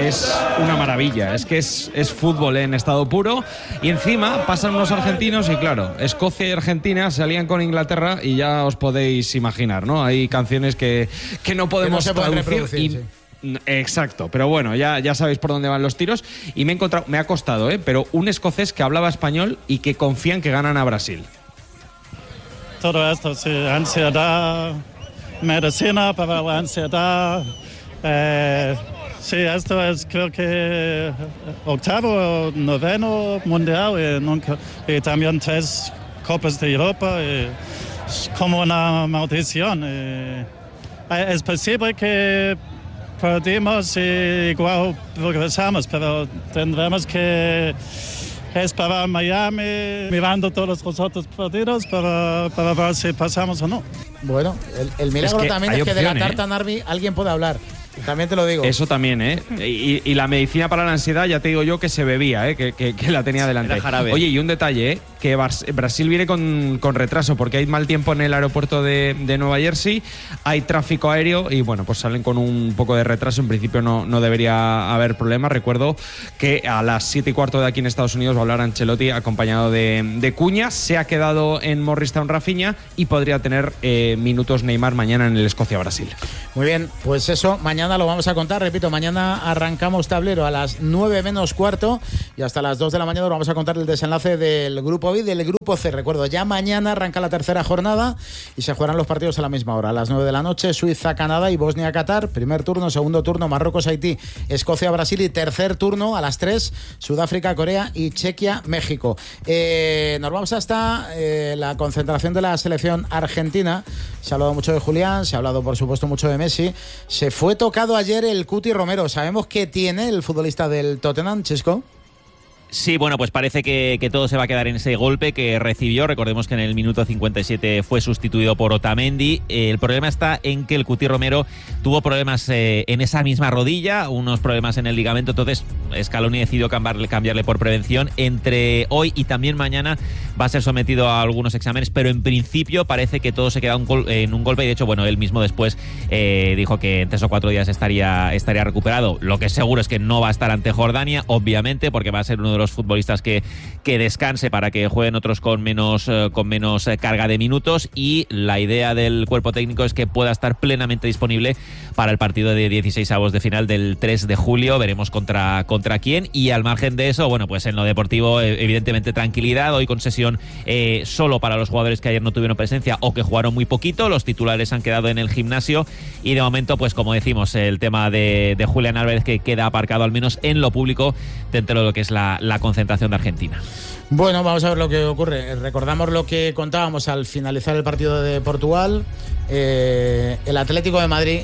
es una maravilla. Es que es fútbol en estado puro. Y encima pasan unos argentinos y claro, Escocia y Argentina se alían con Inglaterra y ya os podéis imaginar, ¿no? Hay canciones que no podemos traducir y... sí. Exacto, pero bueno, ya sabéis por dónde van los tiros. Y me ha costado, pero un escocés que hablaba español y que confía en que ganan a Brasil. Todo esto, sí, ansiedad, medicina para la ansiedad. Sí, esto es creo que octavo o noveno mundial y también 3 Copas de Europa. Es como una maldición. Es posible que perdimos y igual progresamos, pero tendremos que esperar Miami mirando todos los otros partidos para ver si pasamos o no. Bueno, el milagro es que también es que opción, de la tarta Narvi alguien puede hablar. También te lo digo. Eso también, Y la medicina para la ansiedad, ya te digo yo que se bebía, que la tenía delante. Oye, y un detalle, que Brasil viene con retraso porque hay mal tiempo en el aeropuerto de Nueva Jersey, hay tráfico aéreo y bueno, pues salen con un poco de retraso. En principio no debería haber problema. Recuerdo que a las 7:15 de aquí en Estados Unidos va a hablar Ancelotti acompañado de Cuña. Se ha quedado en Morristown Rafinha y podría tener minutos Neymar mañana en el Escocia-Brasil. Muy bien, pues eso, mañana lo vamos a contar. Repito, mañana arrancamos tablero a las 9:15 y hasta las 2 de la mañana vamos a contar el desenlace del grupo B y del grupo C. Recuerdo, ya mañana arranca la tercera jornada y se jugarán los partidos a la misma hora. A las 9 de la noche, Suiza-Canadá y Bosnia-Qatar. Primer turno, segundo turno, Marruecos-Haití, Escocia-Brasil y tercer turno a las 3, Sudáfrica-Corea y Chequia-México. Nos vamos hasta la concentración de la selección argentina. Se ha hablado mucho de Julián, se ha hablado por supuesto mucho de Messi. Se fue tocado ayer el Cuti Romero. ¿Sabemos qué tiene el futbolista del Tottenham, Chesco? Sí, bueno, pues parece que todo se va a quedar en ese golpe que recibió. Recordemos que en el minuto 57 fue sustituido por Otamendi. El problema está en que el Cuti Romero tuvo problemas en esa misma rodilla, unos problemas en el ligamento, entonces Scaloni decidió cambiarle por prevención. Entre hoy y también mañana va a ser sometido a algunos exámenes, pero en principio parece que todo se queda en un golpe y de hecho, bueno, él mismo después dijo que en 3 o 4 días estaría recuperado. Lo que es seguro es que no va a estar ante Jordania, obviamente, porque va a ser uno de los futbolistas que descanse para que jueguen otros con menos carga de minutos, y la idea del cuerpo técnico es que pueda estar plenamente disponible para el partido de 16avos de final del 3 de julio. Veremos contra quién, y al margen de eso, bueno, pues en lo deportivo evidentemente tranquilidad. Hoy con sesión solo para los jugadores que ayer no tuvieron presencia o que jugaron muy poquito. Los titulares han quedado en el gimnasio y de momento, pues como decimos, el tema de Julián Álvarez que queda aparcado al menos en lo público dentro de lo que es la concentración de Argentina. Bueno, vamos a ver lo que ocurre. Recordamos lo que contábamos al finalizar el partido de Portugal. El Atlético de Madrid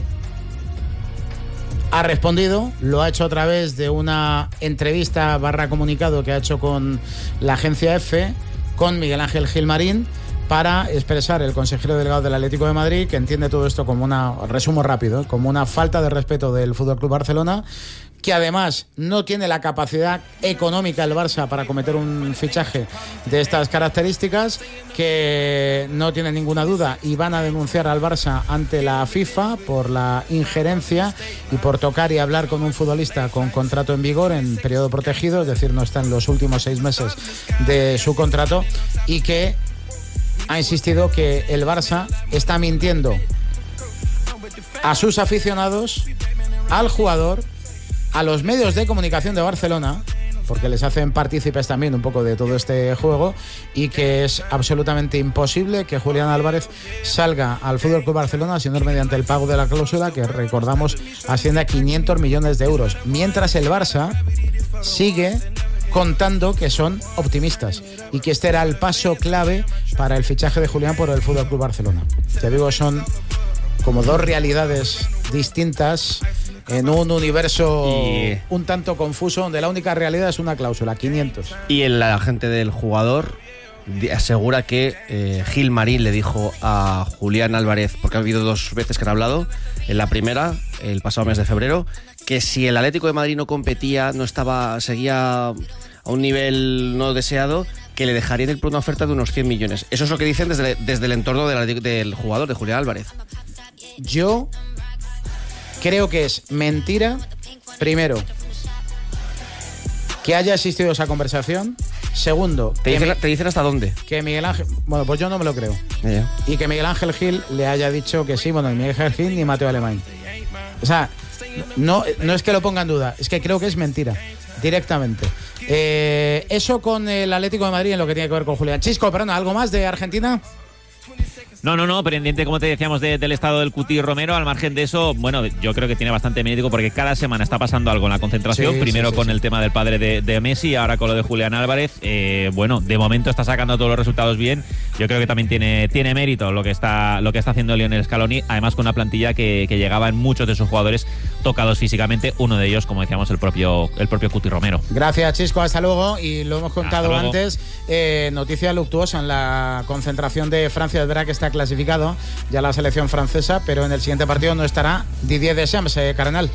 ha respondido, lo ha hecho a través de una entrevista / comunicado que ha hecho con la agencia EFE, con Miguel Ángel Gilmarín, para expresar el consejero delegado del Atlético de Madrid, que entiende todo esto como resumo rápido, como una falta de respeto del FC Barcelona, que además no tiene la capacidad económica el Barça para cometer un fichaje de estas características, que no tiene ninguna duda y van a denunciar al Barça ante la FIFA por la injerencia y por tocar y hablar con un futbolista con contrato en vigor en periodo protegido, es decir, no está en los últimos 6 meses de su contrato, y que ha insistido que el Barça está mintiendo a sus aficionados, al jugador, a los medios de comunicación de Barcelona, porque les hacen partícipes también un poco de todo este juego, y que es absolutamente imposible que Julián Álvarez salga al FC Barcelona sino mediante el pago de la cláusula, que recordamos asciende a 500 millones de euros, mientras el Barça sigue contando que son optimistas y que este era el paso clave para el fichaje de Julián por el FC Barcelona. Te digo, son como dos realidades distintas en un universo un tanto confuso, donde la única realidad es una cláusula, 500. Y el agente del jugador asegura que Gilmarín le dijo a Julián Álvarez, porque ha habido 2 veces que han hablado, en la primera, el pasado mes de febrero, que si el Atlético de Madrid no competía, seguía a un nivel no deseado, que le dejarían por una oferta de unos 100 millones. Eso es lo que dicen desde el entorno del jugador, de Julián Álvarez. Yo creo que es mentira, primero, que haya existido esa conversación. Segundo, ¿Te dicen hasta dónde? Que Miguel Ángel... Bueno, pues yo no me lo creo. Y que Miguel Ángel Gil le haya dicho que sí, bueno, ni Miguel Ángel Gil ni Mateo Alemany. O sea, no es que lo ponga en duda, es que creo que es mentira, directamente. Eso con el Atlético de Madrid en lo que tiene que ver con Julián. Chisco, perdona, ¿algo más de Argentina? No, pendiente, como te decíamos, del estado del Cuti Romero. Al margen de eso, bueno, yo creo que tiene bastante mérito porque cada semana está pasando algo en la concentración. Primero con el tema del padre de Messi, ahora con lo de Julián Álvarez. Bueno, de momento está sacando todos los resultados bien. Yo creo que también tiene mérito lo que está haciendo Lionel Scaloni, además con una plantilla que llegaba en muchos de sus jugadores tocados físicamente, uno de ellos, como decíamos, el propio Cuti Romero. Gracias, Chisco, hasta luego. Y lo hemos contado antes, noticia luctuosa en la concentración de Francia. Es verdad que está clasificado ya la selección francesa, pero en el siguiente partido no estará Didier Deschamps, Cardenal.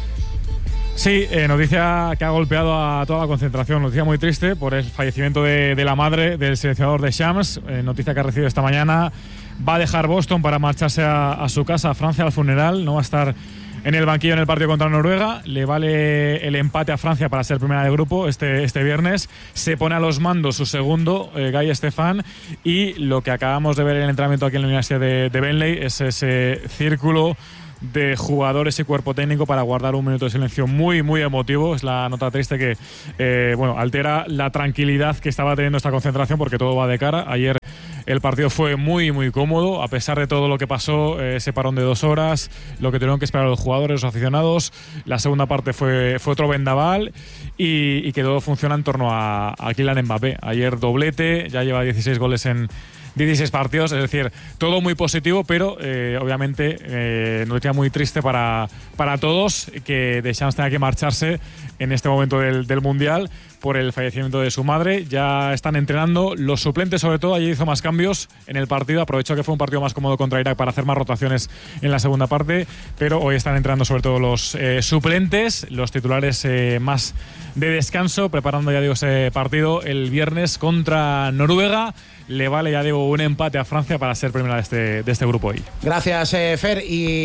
Sí, noticia que ha golpeado a toda la concentración, noticia muy triste por el fallecimiento de la madre del seleccionador Deschamps, noticia que ha recibido esta mañana. Va a dejar Boston para marcharse a su casa, a Francia, al funeral. No va a estar en el banquillo en el partido contra Noruega. Le vale el empate a Francia para ser primera de grupo este viernes. Se pone a los mandos su segundo, Guy Estefan. Y lo que acabamos de ver en el entrenamiento aquí en la Universidad de Benley es ese círculo de jugadores y cuerpo técnico para guardar un minuto de silencio muy, muy emotivo. Es la nota triste que altera la tranquilidad que estaba teniendo esta concentración, porque todo va de cara. Ayer el partido fue muy, muy cómodo, a pesar de todo lo que pasó, ese parón de 2 horas, lo que tuvieron que esperar los jugadores, los aficionados. La segunda parte fue otro vendaval y que todo funciona en torno a Kylian Mbappé. Ayer doblete, ya lleva 16 goles en 16 partidos, es decir, todo muy positivo, pero obviamente noticia muy triste para todos que Deschamps tenga que marcharse en este momento del Mundial por el fallecimiento de su madre. Ya están entrenando los suplentes, sobre todo. Ayer hizo más cambios en el partido, aprovechó que fue un partido más cómodo contra Irak para hacer más rotaciones en la segunda parte, pero hoy están entrenando sobre todo los suplentes, los titulares más de descanso, preparando, ya digo, ese partido el viernes contra Noruega. Le vale, ya digo, un empate a Francia para ser primera de este grupo hoy. Gracias, Fer.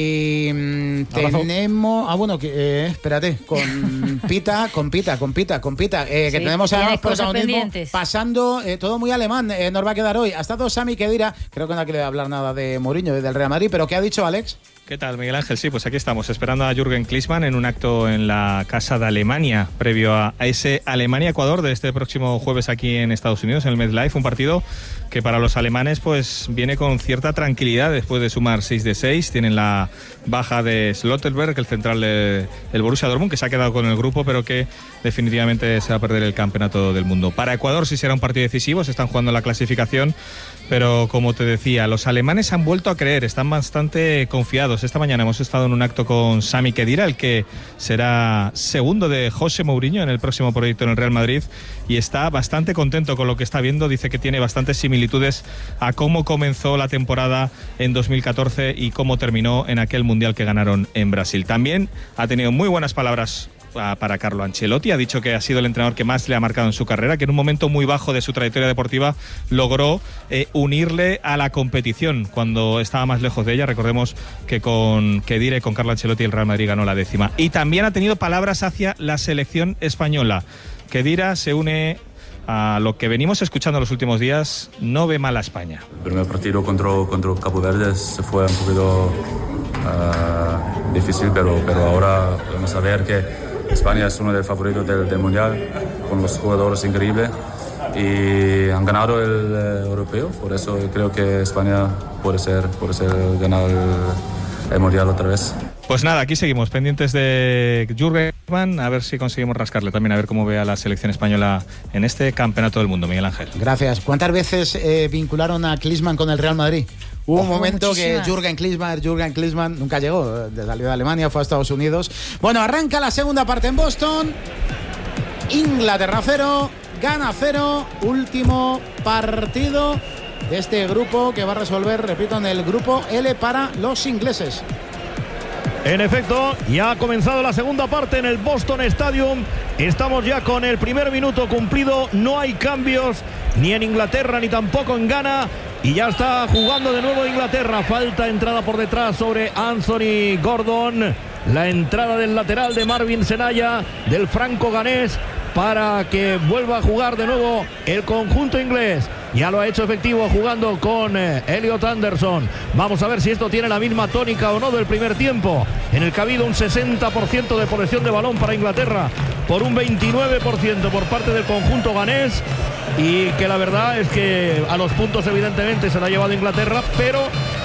Y tenemos... espérate, compita. Que tenemos además protagonismo pasando, todo muy alemán. Nos va a quedar hoy. Ha estado Sami Khedira, creo que no ha querido hablar nada de Mourinho y del Real Madrid, pero ¿qué ha dicho Alex? ¿Qué tal, Miguel Ángel? Sí, pues aquí estamos, esperando a Jürgen Klinsmann en un acto en la Casa de Alemania, previo a ese Alemania-Ecuador de este próximo jueves aquí en Estados Unidos, en el MetLife, un partido que para los alemanes pues viene con cierta tranquilidad después de sumar 6 de 6. Tienen la baja de Slotterberg, el central del Borussia Dortmund, que se ha quedado con el grupo, pero que definitivamente se va a perder el campeonato del mundo. Para Ecuador sí será un partido decisivo, se están jugando la clasificación, pero como te decía, los alemanes han vuelto a creer, están bastante confiados. Esta mañana hemos estado en un acto con Sami Khedira, el que será segundo de José Mourinho en el próximo proyecto en el Real Madrid, y está bastante contento con lo que está viendo. Dice que tiene bastantes similitudes a cómo comenzó la temporada en 2014 y cómo terminó en aquel Mundial que ganaron en Brasil. También ha tenido muy buenas palabras para Carlo Ancelotti. Ha dicho que ha sido el entrenador que más le ha marcado en su carrera, que en un momento muy bajo de su trayectoria deportiva logró unirle a la competición cuando estaba más lejos de ella. Recordemos que con Khedira y con Carlo Ancelotti el Real Madrid ganó la 10ª. Y también ha tenido palabras hacia la selección española. Khedira se une a lo que venimos escuchando los últimos días, no ve mal a España. El primer partido contra Cabo Verde se fue un poquito difícil, pero ahora vamos a ver que España es uno de los favoritos del Mundial, con los jugadores increíbles, y han ganado el europeo, por eso creo que España puede ser ganar el Mundial otra vez. Pues nada, aquí seguimos pendientes de Jürgen Klinsmann, a ver si conseguimos rascarle también, a ver cómo ve a la selección española en este campeonato del mundo. Miguel Ángel. Gracias. ¿Cuántas veces vincularon a Klinsmann con el Real Madrid? Hubo un momento que Jürgen Klinsmann nunca llegó, salió de Alemania, fue a Estados Unidos. Bueno, arranca la segunda parte en Boston. Inglaterra 0, Ghana 0, último partido de este grupo que va a resolver, repito, en el grupo L para los ingleses. En efecto, ya ha comenzado la segunda parte en el Boston Stadium. Estamos ya con el primer minuto cumplido. No hay cambios ni en Inglaterra ni tampoco en Ghana. Y ya está jugando de nuevo Inglaterra. Falta entrada por detrás sobre Anthony Gordon. La entrada del lateral de Marvin Senaya, del franco ganés. para que vuelva a jugar de nuevo el conjunto inglés. Ya lo ha hecho efectivo jugando con Elliot Anderson. Vamos a ver si esto tiene la misma tónica o no del primer tiempo, en el que ha habido un 60% de posesión de balón para Inglaterra, por un 29% por parte del conjunto ganés, y que la verdad es que a los puntos evidentemente se la ha llevado Inglaterra, pero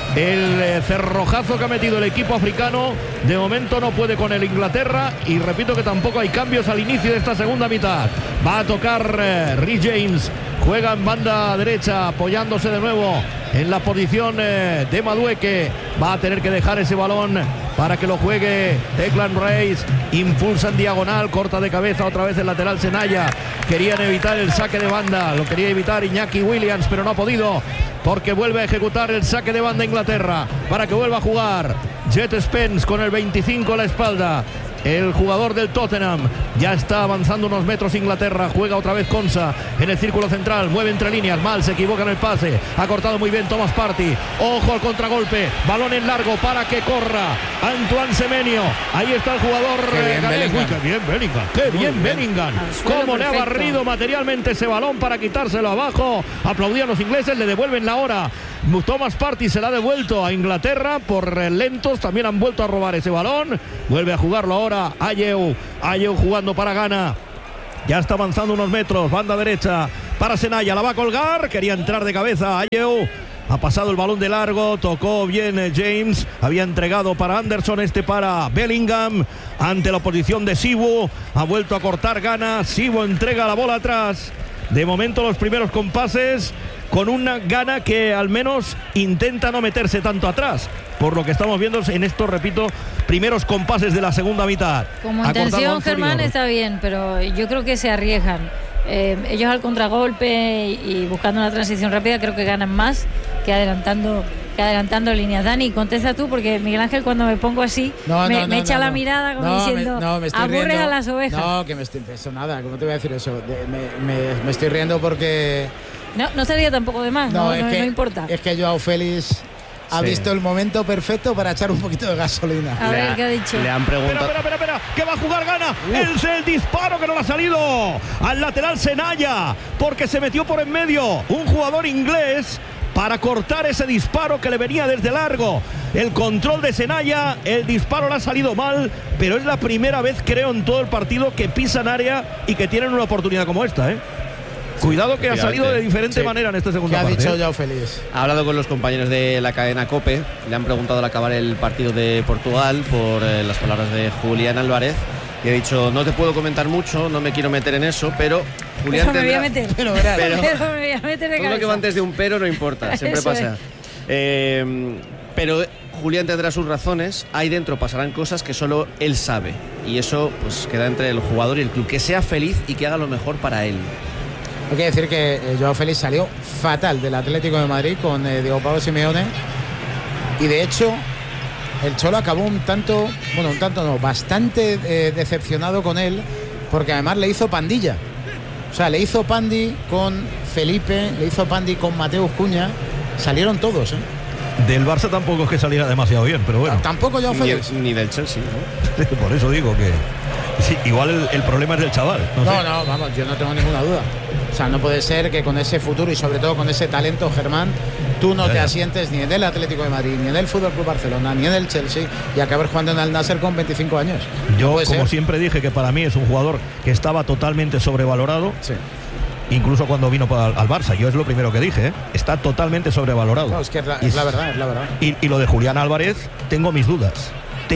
el cerrojazo que ha metido el equipo africano de momento no puede con el Inglaterra, y repito que tampoco hay cambios al inicio de esta segunda mitad. Va a tocar Rhys James, juega en banda derecha apoyándose de nuevo en la posición de Madueke. Va a tener que dejar ese balón para que lo juegue Declan Rice, impulsa en diagonal, corta de cabeza otra vez el lateral Senaya. Querían evitar el saque de banda, lo quería evitar Iñaki Williams, pero no ha podido, porque vuelve a ejecutar el saque de banda Inglaterra para que vuelva a jugar Jet Spence con el 25 a la espalda. El jugador del Tottenham ya está avanzando unos metros. Inglaterra juega otra vez Konsa en el círculo central, mueve entre líneas, mal, se equivoca en el pase, ha cortado muy bien Thomas Partey, ojo al contragolpe, balón en largo para que corra Antoine Semenyo. Ahí está el jugador ganés. Qué bien Bellingham, qué bien Bellingham, cómo le ha barrido materialmente ese balón para quitárselo abajo. Aplaudían los ingleses, le devuelven la hora. Thomas Partey se la ha devuelto a Inglaterra por lentos, también han vuelto a robar ese balón. Vuelve a jugarlo ahora Ayew jugando para Ghana. Ya está avanzando unos metros, banda derecha para Senaya, la va a colgar, quería entrar de cabeza Ayew. Ha pasado el balón de largo, tocó bien James, había entregado para Anderson, para Bellingham, ante la oposición de Sibu. Ha vuelto a cortar Ghana, Sibu entrega la bola atrás. De momento los primeros compases con una Ghana que al menos intenta no meterse tanto atrás, por lo que estamos viendo en estos, repito, primeros compases de la segunda mitad. Como intención, Germán, está bien, pero yo creo que se arriesgan. Ellos al contragolpe y buscando una transición rápida creo que ganan más que adelantando líneas. Dani, contesta tú, porque Miguel Ángel cuando me pongo así me echa la mirada como diciendo aburres a las ovejas. No, que eso nada, ¿cómo te voy a decir eso? Me estoy riendo porque... No sería tampoco de más, no importa. Es que Joao Félix ha visto el momento perfecto para echar un poquito de gasolina. A ver, ¿qué ha dicho? Le han preguntado... Espera, que va a jugar Ghana. El disparo que no le ha salido al lateral Senaya, porque se metió por en medio un jugador inglés para cortar ese disparo que le venía desde largo. El control de Senaya, el disparo le ha salido mal, pero es la primera vez, creo, en todo el partido que pisan área y que tienen una oportunidad como esta, Cuidado que ha salido de diferente manera en esta segunda parte. ¿Qué ha dicho Joao Félix? Ha hablado con los compañeros de la cadena COPE, le han preguntado al acabar el partido de Portugal por las palabras de Julián Álvarez, y ha dicho: no te puedo comentar mucho, no me quiero meter en eso, pero Julián me voy a meter. Pero me voy a meter de todo lo que va antes de un pero no importa, siempre pasa. Pero Julián tendrá sus razones, ahí dentro pasarán cosas que solo él sabe, y eso pues queda entre el jugador y el club. Que sea feliz y que haga lo mejor para él. Hay que decir que Joao Félix salió fatal del Atlético de Madrid con Diego Pablo Simeone, y de hecho el Cholo acabó bastante decepcionado con él, porque además le hizo pandilla. O sea, le hizo pandi con Felipe, le hizo pandi con Mateus Cunha, salieron todos, Del Barça tampoco es que saliera demasiado bien, pero bueno. Tampoco Joao Félix. Ni del Chelsea, ¿no? Por eso digo que sí, igual el problema es del chaval. No, vamos, yo no tengo ninguna duda. O sea, no puede ser que con ese futuro y sobre todo con ese talento, Germán, tú no te asientes ni en el Atlético de Madrid, ni en el Fútbol Club Barcelona, ni en el Chelsea, y acabar jugando en el Nasser con 25 años. Yo, como siempre dije, que para mí es un jugador que estaba totalmente sobrevalorado. Sí. Incluso cuando vino al Barça, yo es lo primero que dije, está totalmente sobrevalorado. No, es que es la verdad. Y lo de Julián Álvarez, tengo mis dudas.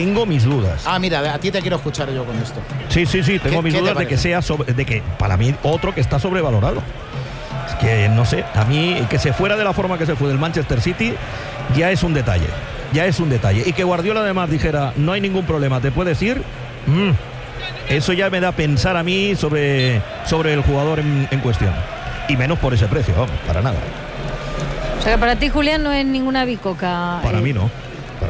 Mira, a ti te quiero escuchar yo con esto. Sí, tengo mis dudas de que para mí otro que está sobrevalorado. Es que no sé, a mí que se fuera de la forma que se fue del Manchester City ya es un detalle. Y que Guardiola además dijera: no hay ningún problema, te puedes ir. Eso ya me da a pensar a mí sobre el jugador en cuestión. Y menos por ese precio, vamos, para nada. O sea, que para ti, Julián, no es ninguna bicoca. Para mí no.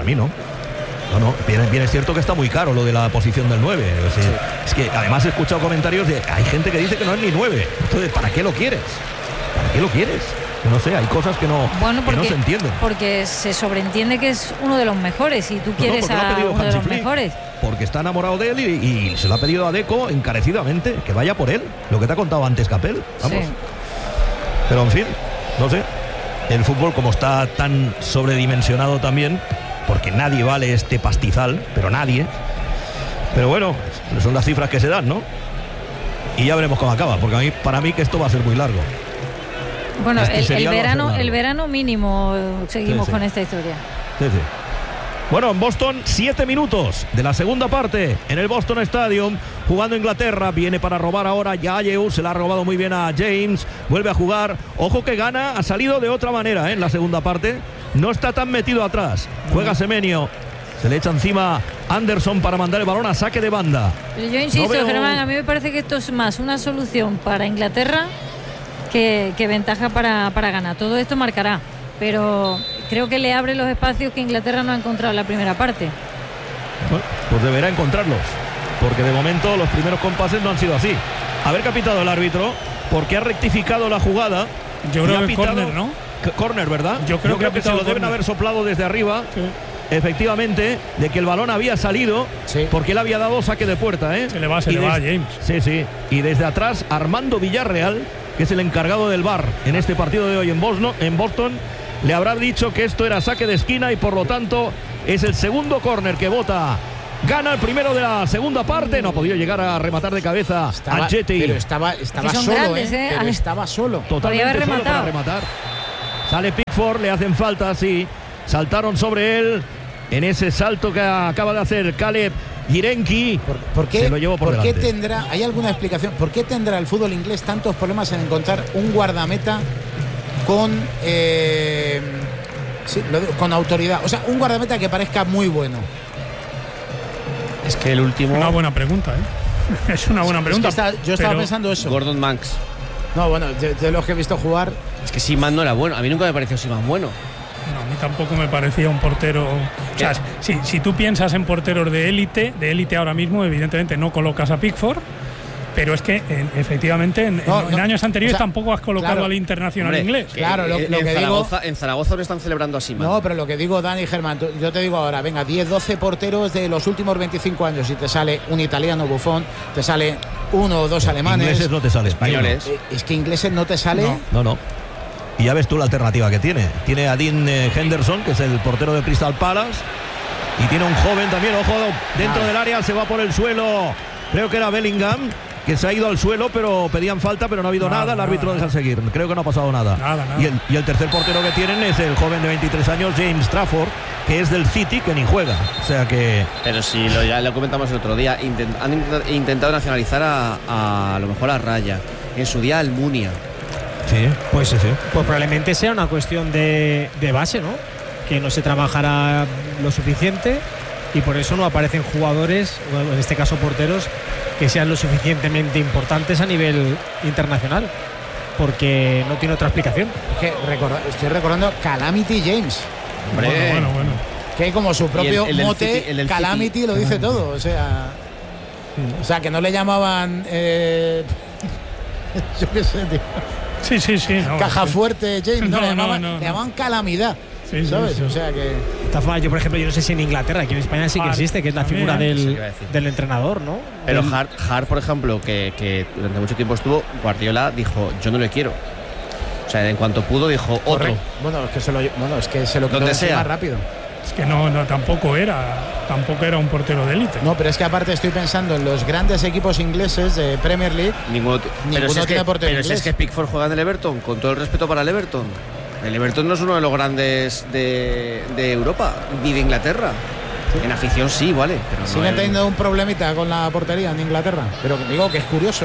No, bien es cierto que está muy caro lo de la posición del 9. Es que además he escuchado comentarios de hay gente que dice que no es ni 9. Entonces, ¿para qué lo quieres? No sé, hay cosas que no, que no se entienden. Porque se sobreentiende que es uno de los mejores y tú quieres a uno de los mejores. Porque está enamorado de él y se lo ha pedido a Deco encarecidamente que vaya por él. Lo que te ha contado antes Capel. Vamos. Sí. Pero en fin, no sé. El fútbol, como está tan sobredimensionado también, porque nadie vale este pastizal, pero nadie. Pero bueno, son las cifras que se dan, ¿no? Y ya veremos cómo acaba, porque para mí que esto va a ser muy largo. Bueno, el verano mínimo seguimos con esta historia. Sí. Bueno, en Boston, 7 minutos de la segunda parte en el Boston Stadium, jugando Inglaterra. Viene para robar ahora Yayeu, se la ha robado muy bien a James, vuelve a jugar. Ojo que Ghana ha salido de otra manera en la segunda parte, no está tan metido atrás. Juega Semenyo, se le echa encima Anderson para mandar el balón a saque de banda. Pero yo insisto, Germán, a mí me parece que esto es más una solución para Inglaterra que ventaja para Ghana. Todo esto marcará, pero creo que le abre los espacios que Inglaterra no ha encontrado en la primera parte. Bueno, pues deberá encontrarlos, porque de momento los primeros compases no han sido así. Haber capitado el árbitro porque ha rectificado la jugada. Yo creo que córner, ¿no? Córner, ¿verdad? Yo creo que se lo deben haber soplado desde arriba. Sí. Efectivamente, de que el balón había salido, sí, porque él había dado saque de puerta, ¿eh? Se le va a James. Sí. Y desde atrás, Armando Villarreal, que es el encargado del VAR en este partido de hoy en Boston, le habrá dicho que esto era saque de esquina y por lo tanto es el segundo córner que vota. Gana el primero de la segunda parte. No ha podido llegar a rematar de cabeza a Jetty. Pero estaba solo, grandes, pero estaba solo. Totalmente solo para rematar. Sale Pickford, le hacen falta, sí. Saltaron sobre él en ese salto que acaba de hacer Caleb Yirenki. ¿Por qué, se lo llevó por delante. ¿Hay alguna explicación? ¿Por qué tendrá el fútbol inglés tantos problemas en encontrar un guardameta con autoridad? O sea, un guardameta que parezca muy bueno. Es que el último... Una buena pregunta, ¿eh? Es una buena pregunta. Es que yo estaba pensando eso. Gordon Banks. No, bueno, de los que he visto jugar... Es que Seaman no era bueno. A mí nunca me pareció Seaman bueno. No, a mí tampoco me parecía un portero... O sea, si tú piensas en porteros de élite ahora mismo, evidentemente no colocas a Pickford, pero es que efectivamente en años anteriores tampoco has colocado al internacional inglés. Claro, lo que digo... En Zaragoza no están celebrando así, man. No, pero lo que digo, Dani Germán, yo te digo ahora, venga, 10, 12 porteros de los últimos 25 años y te sale un italiano, Buffon, te sale uno o dos alemanes. Ingleses no te sale. Españoles. Es que ingleses no te sale. No. Y ya ves tú la alternativa que tiene. Tiene a Dean Henderson, que es el portero del Crystal Palace. Y tiene un joven también, ojo, dentro del área, se va por el suelo. Creo que era Bellingham, que se ha ido al suelo, pero pedían falta, pero no ha habido nada. El árbitro deja seguir. Creo que no ha pasado nada. Y el tercer portero que tienen es el joven de 23 años, James Trafford, que es del City, que ni juega. O sea que... Pero si ya lo comentamos el otro día, han intentado nacionalizar a lo mejor a Raya. En su día Almunia. Sí, pues probablemente sea una cuestión de base, ¿no? Que no se trabajará lo suficiente y por eso no aparecen jugadores, en este caso porteros, que sean lo suficientemente importantes a nivel internacional, porque no tiene otra explicación. Es que estoy recordando Calamity James. Hombre. Bueno. Que como su propio mote, el Calamity lo dice todo. O sea, que no le llamaban... yo qué sé, tío. Sí. Caja fuerte, James. Le llamaban Calamidad. Sí, ¿sabes? Sí. O sea que... Yo, por ejemplo, yo no sé si en Inglaterra, aquí en España sí que existe, que es la figura del entrenador, ¿no? Pero Hart, por ejemplo, que durante mucho tiempo estuvo, Guardiola dijo, yo no le quiero. O sea, en cuanto pudo, dijo, otro. Bueno, es que se lo quitó más rápido. Es que tampoco era un portero de élite. No, pero es que aparte estoy pensando en los grandes equipos ingleses de Premier League. Ninguno tiene portero inglés. Pero si es que Pickford juega en el Everton, con todo el respeto para el Everton. El Everton no es uno de los grandes de Europa, ni de Inglaterra. Sí. En afición sí, vale. Pero siguen teniendo un problemita con la portería en Inglaterra. Pero digo que es curioso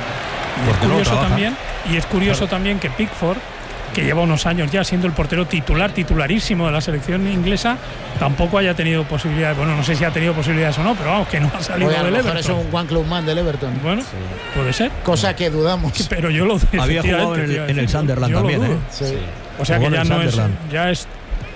que... es curioso también que Pickford, que lleva unos años ya siendo el portero titularísimo de la selección inglesa, tampoco haya tenido posibilidades. Bueno, no sé si ha tenido posibilidades o no, pero vamos, que no ha salido del Everton. Es un one club man del Everton. Bueno, puede ser. Cosa que dudamos. Pero yo lo había jugado en el Sunderland también, Sí. O sea que ya no es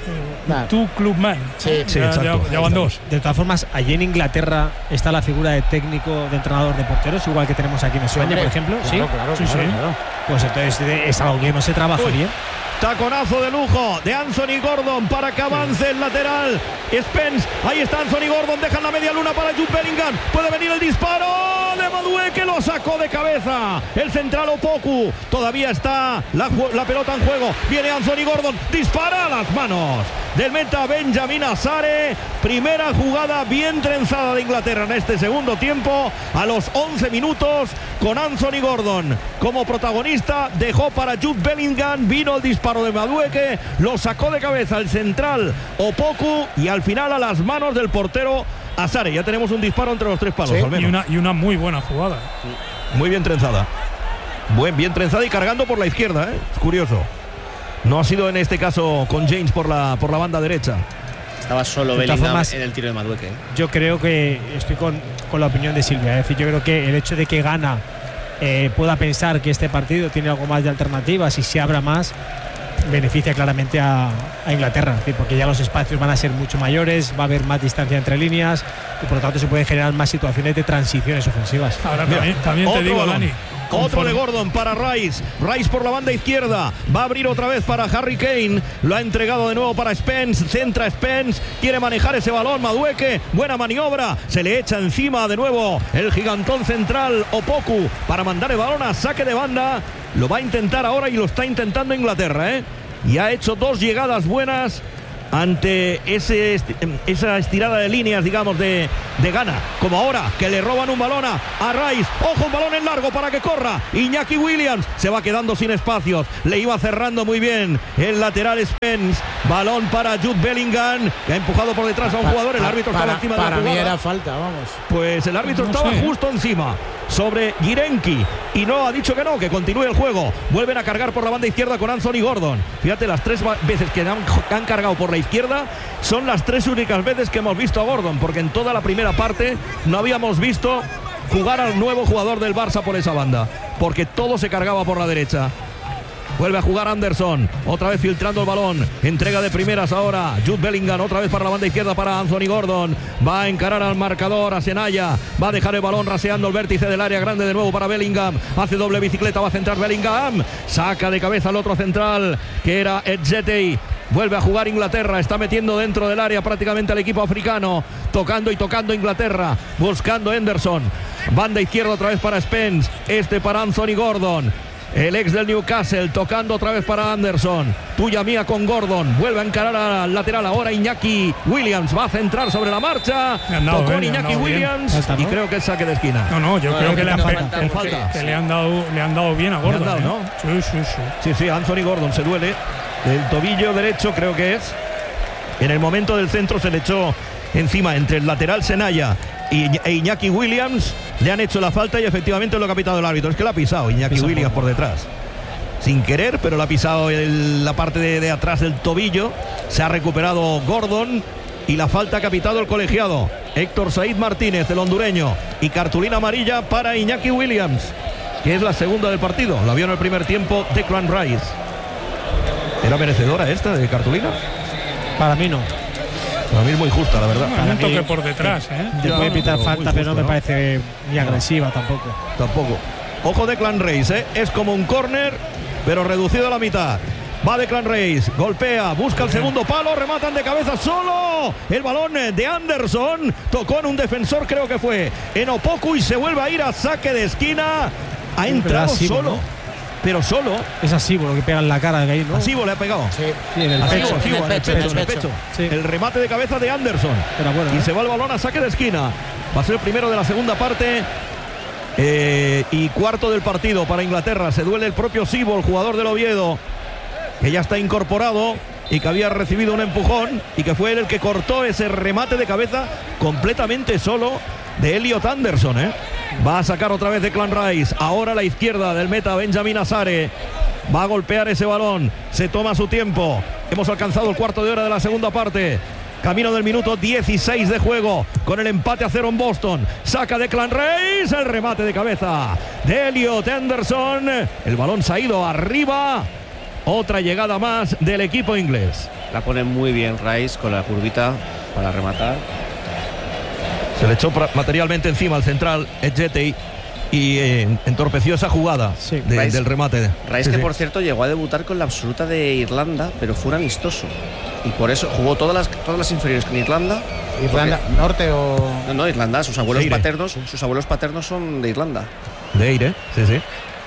Tu clubman. Sí, ya van dos. De todas formas, allí en Inglaterra está la figura de técnico, de entrenador de porteros, igual que tenemos aquí en España, por ejemplo. Claro. Pues entonces es algo que no se trabajaría. Taconazo de lujo de Anthony Gordon para que avance el lateral Spence. Ahí está Anthony Gordon, dejan la media luna para Jude Bellingham. Puede venir el disparo de Madueke, lo sacó de cabeza el central Opoku. Todavía está la pelota en juego. Viene Anthony Gordon, dispara a las manos del meta Benjamin Asare. Primera jugada bien trenzada de Inglaterra en este segundo tiempo. A los 11 minutos, con Anthony Gordon como protagonista, dejó para Jude Bellingham. Vino el disparo de Madueke, lo sacó de cabeza el central Opoku y al final a las manos del portero Asare. Ya tenemos un disparo entre los tres palos, al menos. Y una muy buena jugada. Muy bien trenzada. Bien trenzada y cargando por la izquierda, ¿eh? Es curioso. No ha sido en este caso con James por la banda derecha. Estaba solo Bellingham en el tiro de Madueke. Yo creo que estoy con la opinión de Silvia. Es decir, yo creo que el hecho de que Ghana pueda pensar que este partido tiene algo más de alternativas y se abra más, beneficia claramente a Inglaterra, es decir, porque ya los espacios van a ser mucho mayores, va a haber más distancia entre líneas y por lo tanto se pueden generar más situaciones de transiciones ofensivas. Ahora también te digo, Dani. Otro de Gordon para Rice. Rice por la banda izquierda. Va a abrir otra vez para Harry Kane. Lo ha entregado de nuevo para Spence. Centra Spence. Quiere manejar ese balón. Madueke. Buena maniobra. Se le echa encima de nuevo el gigantón central Opoku para mandar el balón a saque de banda. Lo va a intentar ahora y lo está intentando Inglaterra, ¿eh? Y ha hecho dos llegadas buenas ante esa estirada de líneas, digamos, de Ghana. Como ahora, que le roban un balón a Rice. Ojo, un balón en largo para que corra. Iñaki Williams se va quedando sin espacios. Le iba cerrando muy bien el lateral Spence. Balón para Jude Bellingham, que ha empujado por detrás a un jugador. El árbitro estaba encima de la jugada. Para mí era falta, vamos. Pues el árbitro estaba justo encima sobre Girenki y no ha dicho que no, que continúe el juego. Vuelven a cargar por la banda izquierda con Anthony Gordon. Fíjate, las tres veces que han cargado por la izquierda son las tres únicas veces que hemos visto a Gordon, porque en toda la primera parte no habíamos visto jugar al nuevo jugador del Barça por esa banda, porque todo se cargaba por la derecha. Vuelve a jugar Anderson, otra vez filtrando el balón. Entrega de primeras ahora Jude Bellingham, otra vez para la banda izquierda para Anthony Gordon. Va a encarar al marcador, a Senaya. Va a dejar el balón raseando el vértice del área grande de nuevo para Bellingham. Hace doble bicicleta, va a centrar Bellingham. Saca de cabeza al otro central, que era Edzetei. Vuelve a jugar Inglaterra, está metiendo dentro del área prácticamente al equipo africano. Tocando y tocando Inglaterra, buscando Henderson. Banda izquierda otra vez para Spence. Para Anthony Gordon. El ex del Newcastle, tocando otra vez para Anderson. Tuya mía con Gordon. Vuelve a encarar al lateral ahora Iñaki Williams. Va a centrar sobre la marcha. Tocó Iñaki Williams bien. Y creo que es saque de esquina. No, yo creo que le han dado bien a Gordon. ¿No? Sí, Anthony Gordon se duele. El tobillo derecho creo que es. En el momento del centro se le echó encima entre el lateral Senaya e Iñaki Williams. Le han hecho la falta y efectivamente lo ha pitado el árbitro. Es que la ha pisado Iñaki Williams por detrás. Sin querer, pero le ha pisado la parte de atrás del tobillo. Se ha recuperado Gordon y la falta que ha pitado el colegiado Héctor Said Martínez, el hondureño. Y cartulina amarilla para Iñaki Williams, que es la segunda del partido. La vio en el primer tiempo Declan Rice. ¿Era merecedora esta de cartulina? Para mí no. Para mí es muy justa, la verdad. Un toque por detrás, ¿eh? Te puede pitar falta, pero no me parece ni agresiva tampoco. Ojo Declan Rice, ¿eh? Es como un córner, pero reducido a la mitad. Va Declan Rice, golpea, busca el segundo palo, rematan de cabeza solo. El balón de Anderson tocó en un defensor, creo que fue en Opoku, y se vuelve a ir a saque de esquina. Ha entrado solo. ¿No? Pero solo. Es así, lo que pega en la cara de ahí, ¿no? Asivo le ha pegado. Sí, en el pecho. Sí. El remate de cabeza de Anderson. Pero bueno, y se va el balón a saque de esquina. Va a ser el primero de la segunda parte. Y cuarto del partido para Inglaterra. Se duele el propio Sibo, el jugador del Oviedo, que ya está incorporado y que había recibido un empujón y que fue él el que cortó ese remate de cabeza completamente solo de Elliot Anderson, ¿eh? Va a sacar otra vez Declan Rice. Ahora a la izquierda del meta Benjamin Asare. Va a golpear ese balón. Se toma su tiempo. Hemos alcanzado el cuarto de hora de la segunda parte. Camino del minuto 16 de juego, con el empate a 0 en Boston. Saca Declan Rice, el remate de cabeza de Elliot Anderson. El balón se ha ido arriba. Otra llegada más del equipo inglés. La pone muy bien Rice con la curvita para rematar. Se le echó materialmente encima al central Edgetey y entorpeció esa jugada del remate. Rice, que por cierto llegó a debutar con la absoluta de Irlanda, pero fue un amistoso. Y por eso jugó todas las inferiores con Irlanda. ¿Irlanda norte o...? No, Irlanda. Sus abuelos paternos son de Irlanda. De Eire, sí.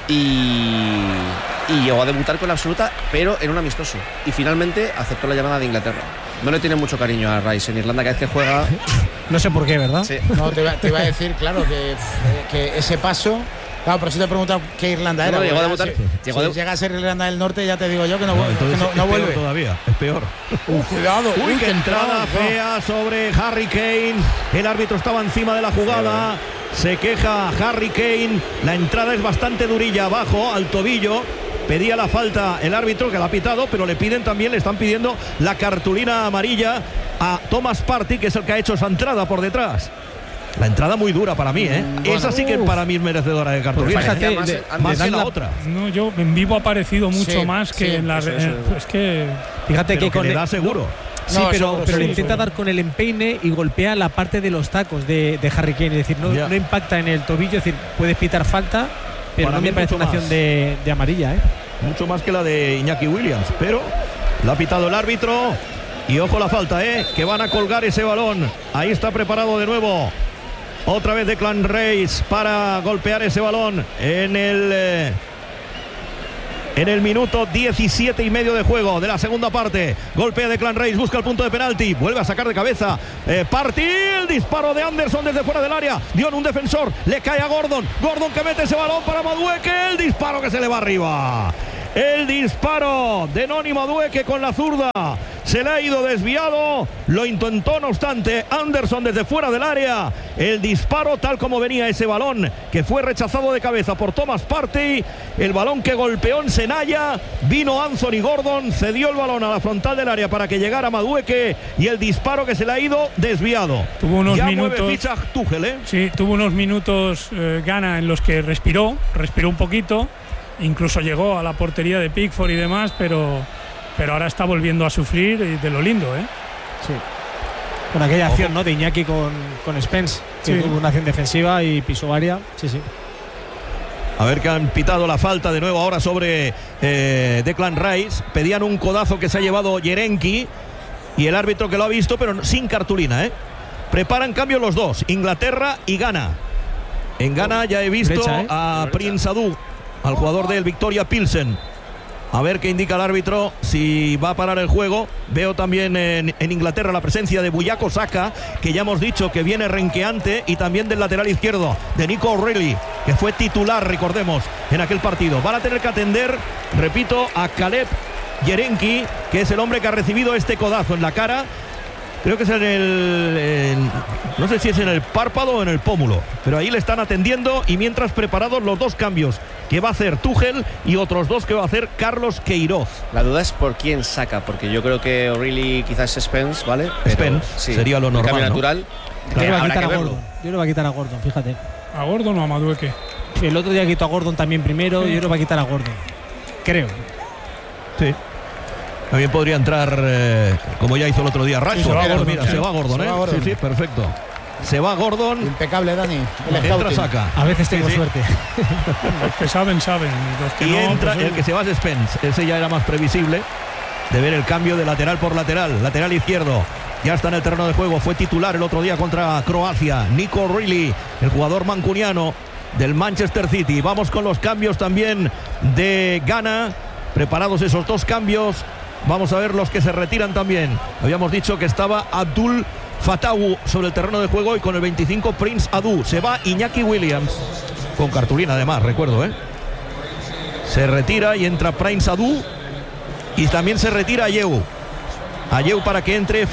Y llegó a debutar con la absoluta, pero en un amistoso. Y finalmente aceptó la llamada de Inglaterra. No le tiene mucho cariño a Rice en Irlanda, cada vez que juega. No sé por qué, ¿verdad? Sí. No, te iba a decir, claro, que ese paso. Claro, pero si te he preguntado qué Irlanda era. No, llegó a debutar. Si llega a ser Irlanda del Norte, ya te digo yo que no vuelve. Todavía, es peor. Cuidado. Uy, qué entrada fea sobre Harry Kane. El árbitro estaba encima de la jugada. Se queja Harry Kane. La entrada es bastante durilla abajo, al tobillo. Pedía la falta el árbitro, que la ha pitado, pero le están pidiendo la cartulina amarilla a Thomas Partey, que es el que ha hecho esa entrada por detrás. La entrada muy dura para mí, ¿eh? Bueno, esa sí que para mí es merecedora de cartulina. Fíjate, más que la otra. No, yo en vivo ha aparecido mucho más que en la red. Es que fíjate que le da seguro. Sí, pero le intenta dar con el empeine y golpea la parte de los tacos de Harry Kane. Es decir, no impacta en el tobillo, es decir, puedes pitar falta, pero para no me parece una acción de amarilla, ¿eh? Mucho más que la de Iñaki Williams, pero la ha pitado el árbitro. Y ojo la falta, que van a colgar ese balón. Ahí está preparado de nuevo. Otra vez Declan Rice para golpear ese balón en el minuto 17 y medio de juego de la segunda parte. Golpea Declan Rice, busca el punto de penalti, vuelve a sacar de cabeza Partey, el disparo de Anderson desde fuera del área, dio en un defensor, le cae a Gordon que mete ese balón para Madueke, el disparo que se le va arriba. El disparo de Noni Madueke con la zurda se le ha ido desviado, lo intentó no obstante Anderson desde fuera del área. El disparo tal como venía ese balón, que fue rechazado de cabeza por Thomas Partey, el balón que golpeó en Senaya, vino Anthony Gordon, cedió el balón a la frontal del área para que llegara Madueke y el disparo que se le ha ido desviado. Tuvo unos minutos, mueve ficha Tuchel, Sí, tuvo unos minutos Ghana en los que respiró un poquito. Incluso llegó a la portería de Pickford y demás, pero ahora está volviendo a sufrir de lo lindo, Sí. Con aquella acción, ¿no? De Iñaki con Spence, que tuvo una acción defensiva y pisó área. Sí. A ver que han pitado la falta de nuevo ahora sobre Declan Rice. Pedían un codazo que se ha llevado Yerenki y el árbitro que lo ha visto, pero sin cartulina, Preparan cambio los dos, Inglaterra y Ghana. En Ghana ya he visto a Prince Adu, al jugador del Victoria Pilsen. A ver qué indica el árbitro, si va a parar el juego. Veo también en Inglaterra la presencia de Bukayo Saka, que ya hemos dicho que viene renqueante, y también del lateral izquierdo, de Nico O'Reilly, que fue titular, recordemos, en aquel partido. Van a tener que atender, repito, a Caleb Yerenki, que es el hombre que ha recibido este codazo en la cara. Creo que es no sé si es en el párpado o en el pómulo, pero ahí le están atendiendo, y mientras preparados los dos cambios que va a hacer Tuchel y otros dos que va a hacer Carlos Queiroz. La duda es por quién saca, porque yo creo que O'Reilly quizás es Spence, ¿vale? Spence, sería lo normal, cambio natural. Yo le voy a quitar a Gordon, fíjate. ¿A Gordon o a Madueke? El otro día quitó a Gordon también primero, y yo le voy a quitar a Gordon. Creo. Sí. También podría entrar, como ya hizo el otro día, Rashford. Se va Gordon, Sí, perfecto. Se va Gordon. Impecable, Dani. Entra Saka. A veces tengo suerte. Los que saben. Los que y no, entra pues el que se va es Spence. Ese ya era más previsible de ver el cambio de lateral por lateral. Lateral izquierdo. Ya está en el terreno de juego. Fue titular el otro día contra Croacia. Nico O'Reilly, el jugador mancuniano del Manchester City. Vamos con los cambios también de Ghana. Preparados esos dos cambios. Vamos a ver los que se retiran también. Habíamos dicho que estaba Abdul Fatawu sobre el terreno de juego, y con el 25 Prince Adu. Se va Iñaki Williams, con cartulina además, recuerdo, Se retira y entra Prince Adu, y también se retira Ayew para que entre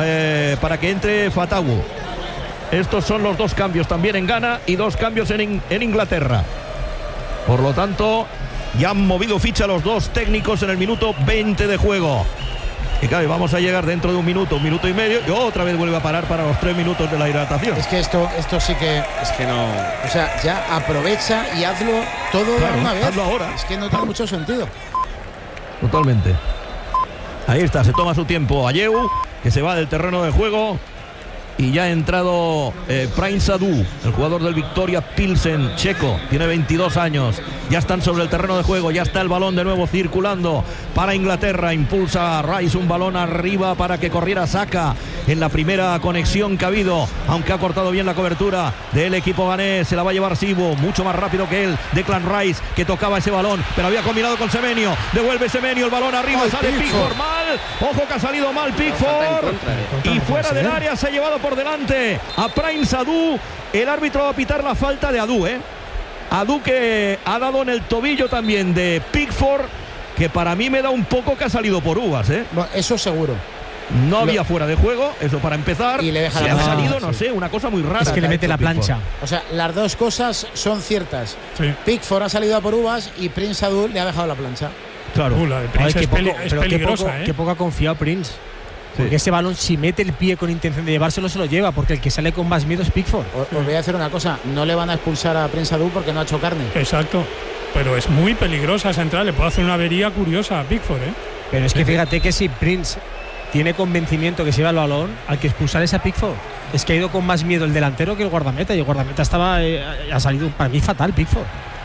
Fatawu. Estos son los dos cambios también en Ghana y dos cambios en Inglaterra. Por lo tanto, ya han movido ficha los dos técnicos en el minuto 20 de juego. Y claro, vamos a llegar dentro de un minuto y medio, y otra vez vuelve a parar para los 3 minutos de la hidratación. Es que esto sí que... Es que no... O sea, ya aprovecha y hazlo todo de una vez. Hazlo ahora. Es que no tiene mucho sentido. Totalmente. Ahí está, se toma su tiempo Ayew, que se va del terreno de juego. Y ya ha entrado Prince Adu, el jugador del Victoria Pilsen checo, tiene 22 años. Ya están sobre el terreno de juego, ya está el balón de nuevo circulando para Inglaterra. Impulsa Rice un balón arriba para que corriera Saka en la primera conexión que ha habido, aunque ha cortado bien la cobertura del equipo ganés. Se la va a llevar Sibo, mucho más rápido que él. Declan Rice, que tocaba ese balón, pero había combinado con Semenyo. Devuelve Semenyo, el balón arriba, sale Pickford mal. Ojo que ha salido mal Pickford. Y fuera del área se ha llevado por delante a Prince Adu. El árbitro va a pitar la falta de Adu, Adu, que ha dado en el tobillo también de Pickford, que para mí me da un poco que ha salido por uvas, Bueno, eso seguro. No había fuera de juego, eso para empezar. Y le deja ha salido, no sé, una cosa muy rara. Es que le mete la plancha. O sea, las dos cosas son ciertas. Sí. Pickford ha salido a por uvas y Prince Adu le ha dejado la plancha. Claro. La de Prince es peligrosa, Qué poco ha confiado Prince. Porque ese balón, si mete el pie con intención de llevárselo, se lo lleva, porque el que sale con más miedo es Pickford. Os voy a decir una cosa, no le van a expulsar a Prince Adu porque no ha hecho carne. Exacto, pero es muy peligrosa esa entrada, le puede hacer una avería curiosa a Pickford, Pero es que fíjate que si Prince tiene convencimiento que se lleva el balón, al que expulsar es a Pickford. Es que ha ido con más miedo el delantero que el guardameta, y el guardameta ha salido para mí fatal, Pickford.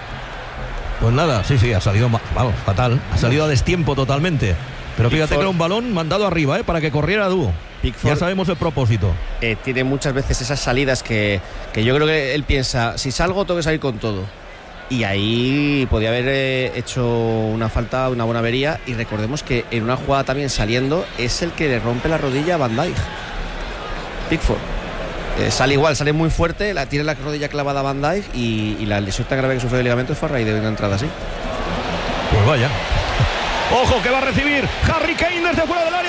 Pues nada, sí, ha salido, vamos, fatal. Ha salido a destiempo totalmente. Pero fíjate que era un balón mandado arriba, para que corriera Adu. Pickford, ya sabemos el propósito. Tiene muchas veces esas salidas que yo creo que él piensa, si salgo tengo que salir con todo. Y ahí podía haber hecho una falta, una buena avería. Y recordemos que en una jugada también saliendo es el que le rompe la rodilla a Van Dijk. Pickford. Sale muy fuerte, tiene la rodilla clavada a Van Dijk y la lesión tan grave que sufrió de ligamentos fue a raíz de una entrada así. Pues vaya. Ojo que va a recibir Harry Kane desde fuera del área.